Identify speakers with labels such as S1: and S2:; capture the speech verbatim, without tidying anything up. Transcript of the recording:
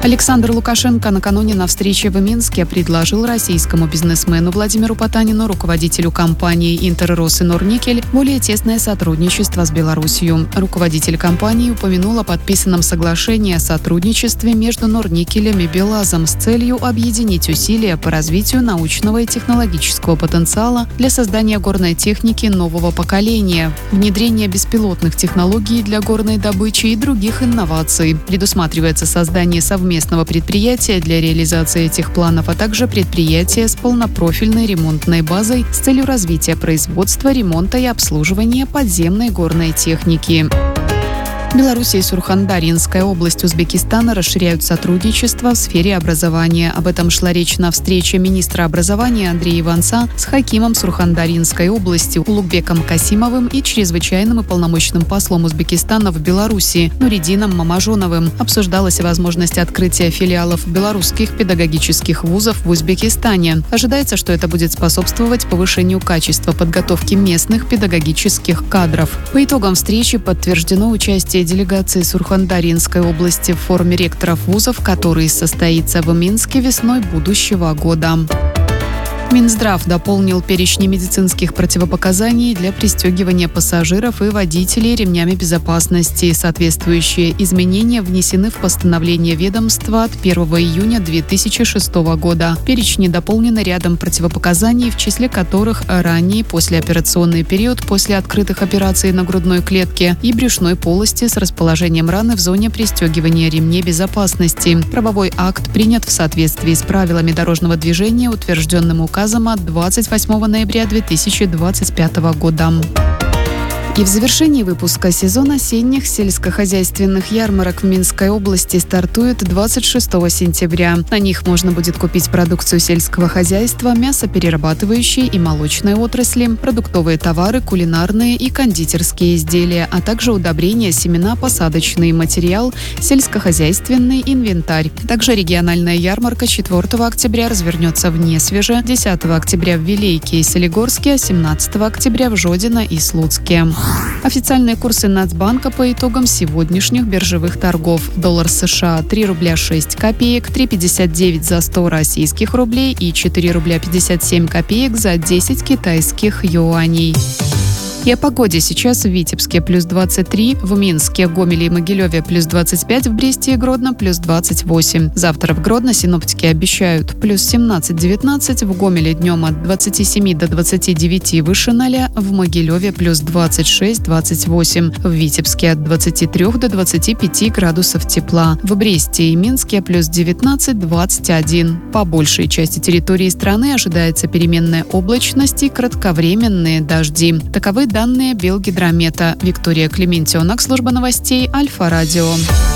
S1: Александр Лукашенко накануне на встрече в Минске предложил российскому бизнесмену Владимиру Потанину, руководителю компании «Интеррос» и «Норникель», более тесное сотрудничество с Беларусью. Руководитель компании упомянул о подписанном соглашении о сотрудничестве между «Норникелем» и «Белазом» с целью объединить усилия по развитию научного и технологического потенциала для создания горной техники нового поколения, внедрения беспилотных технологий для горной добычи и других инноваций. Предусматривается создание совместного местного предприятия для реализации этих планов, а также предприятия с полнопрофильной ремонтной базой с целью развития производства, ремонта и обслуживания подземной горной техники. Беларусь и Сурхандарьинская область Узбекистана расширяют сотрудничество в сфере образования. Об этом шла речь на встрече министра образования Андрея Иванца с хакимом Сурхандарьинской области Улугбеком Касимовым и чрезвычайным и полномочным послом Узбекистана в Беларуси Нуридином Мамажоновым. Обсуждалась возможность открытия филиалов белорусских педагогических вузов в Узбекистане. Ожидается, что это будет способствовать повышению качества подготовки местных педагогических кадров. По итогам встречи подтверждено участие делегации Сурхандарьинской области в форуме ректоров вузов, который состоится в Минске весной будущего года. Минздрав дополнил перечни медицинских противопоказаний для пристегивания пассажиров и водителей ремнями безопасности. Соответствующие изменения внесены в постановление ведомства от первого июня две тысячи шестого года. Перечни дополнены рядом противопоказаний, в числе которых ранний послеоперационный период после открытых операций на грудной клетке и брюшной полости с расположением раны в зоне пристегивания ремней безопасности. Правовой акт принят в соответствии с правилами дорожного движения, утвержденным указом от двадцать восьмого ноября две тысячи двадцать пятого года. И в завершении выпуска сезон осенних сельскохозяйственных ярмарок в Минской области стартует двадцать шестого сентября. На них можно будет купить продукцию сельского хозяйства, мясоперерабатывающей и молочной отрасли, продуктовые товары, кулинарные и кондитерские изделия, а также удобрения, семена, посадочный материал, сельскохозяйственный инвентарь. Также региональная ярмарка четвёртого октября развернется в Несвеже, десятого октября в Вилейке и Солигорске, а семнадцатого октября в Жодино и Слуцке. Официальные курсы Нацбанка по итогам сегодняшних биржевых торгов. Доллар США три рубля шесть копеек, три пятьдесят девять за сто российских рублей и четыре рубля пятьдесят семь копеек за десять китайских юаней. И о погоде. Сейчас в Витебске плюс двадцать три, в Минске, Гомеле и Могилеве плюс двадцать пять, в Бресте и Гродно плюс двадцать восемь. Завтра в Гродно синоптики обещают плюс семнадцать-девятнадцать, в Гомеле днем от двадцати семи до двадцати девяти выше ноля, в Могилеве плюс двадцать шесть-двадцать восемь, в Витебске от двадцати трёх до двадцати пяти градусов тепла, в Бресте и Минске плюс девятнадцать-двадцать один. По большей части территории страны ожидается переменная облачность и кратковременные дожди. Таковы данные Белгидромета. Виктория Клементьонок, служба новостей Альфа-Радио.